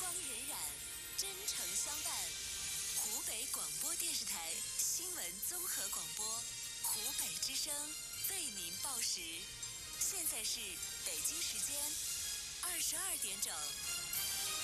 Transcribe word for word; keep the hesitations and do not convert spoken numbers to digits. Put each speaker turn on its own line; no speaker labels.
光荏苒，真诚相伴。湖北广播电视台新闻综合广播，湖北之声为您报时。现在是北京时间二十二点整。